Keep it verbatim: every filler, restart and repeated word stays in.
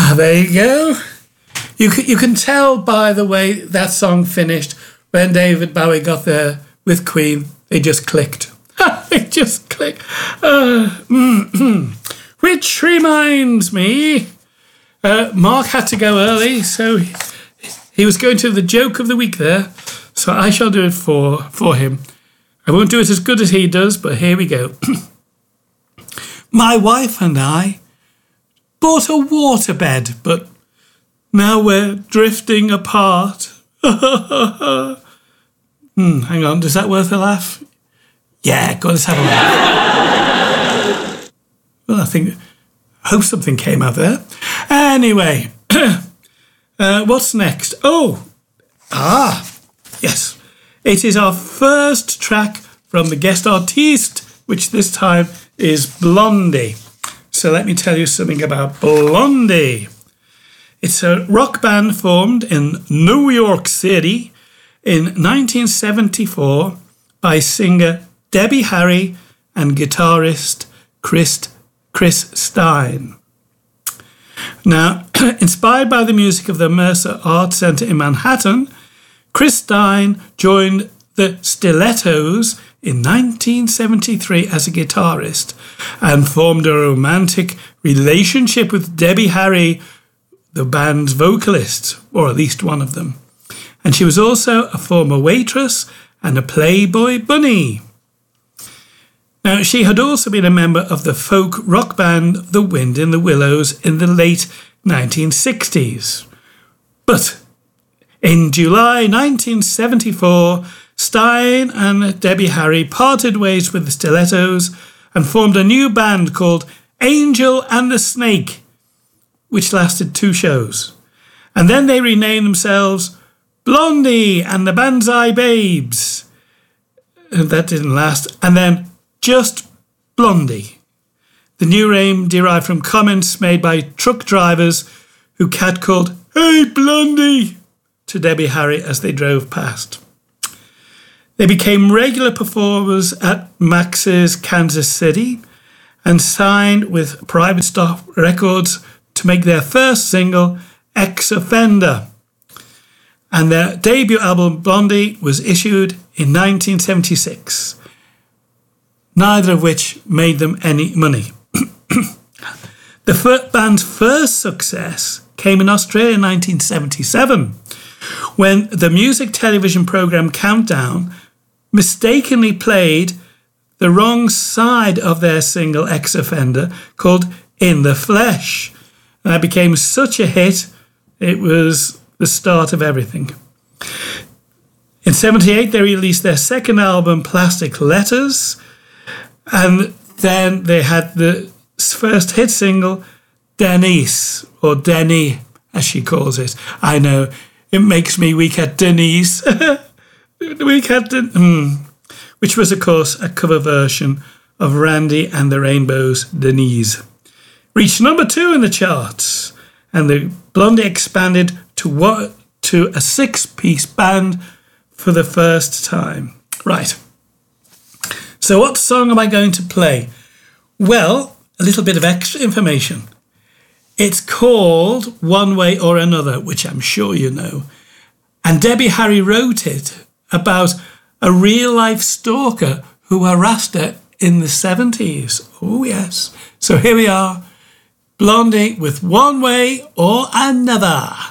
Ah, there you go. You can, you can tell by the way that song finished when David Bowie got there with Queen. They just clicked. They just clicked. Uh, mm-hmm. Which reminds me, uh, Mark had to go early, so he, he was going to the joke of the week there. So I shall do it for, for him. I won't do it as good as he does, but here we go. My wife and I bought a waterbed, but now we're drifting apart. hmm, hang on, is that worth a laugh? Yeah, go on, let's have a laugh. Well, I think, I hope something came out there. Anyway, uh, what's next? Oh, ah, yes. It is our first track from the guest artiste, which this time is Blondie. So let me tell you something about Blondie. It's a rock band formed in New York City in nineteen seventy-four by singer Debbie Harry and guitarist Chris, Chris Stein. Now, inspired by the music of the Mercer Art Center in Manhattan, Chris Stein joined the Stilettos in nineteen seventy-three as a guitarist and formed a romantic relationship with Debbie Harry, the band's vocalist, or at least one of them. And she was also a former waitress and a Playboy bunny. Now, she had also been a member of the folk rock band The Wind in the Willows in the late nineteen sixties. But in July nineteen seventy-four, Stein and Debbie Harry parted ways with the Stilettos and formed a new band called Angel and the Snake, which lasted two shows. And then they renamed themselves Blondie and the Banzai Babes. And that didn't last. And then just Blondie. The new name derived from comments made by truck drivers who catcalled, "Hey, Blondie," to Debbie Harry as they drove past. They became regular performers at Max's Kansas City and signed with Private Stock Records to make their first single, Ex-Offender. And their debut album, Blondie, was issued in nineteen seventy-six, neither of which made them any money. The first band's first success came in Australia in nineteen seventy-seven, when the music television programme Countdown mistakenly played the wrong side of their single Ex-Offender called In the Flesh. And that became such a hit, it was the start of everything. In seventy-eight, they released their second album, Plastic Letters, and then they had the first hit single, Denise, or Denny, as she calls it. I know, it makes me weak at Denise. weak at Den- mm. Which was, of course, a cover version of Randy and the Rainbow's Denise. Reached number two in the charts, and the Blondie expanded to what to a six-piece band for the first time. Right. So what song am I going to play? Well, a little bit of extra information. It's called One Way or Another, which I'm sure you know. And Debbie Harry wrote it about a real-life stalker who harassed her in the seventies. Oh, yes. So here we are. Blondie with One Way or Another.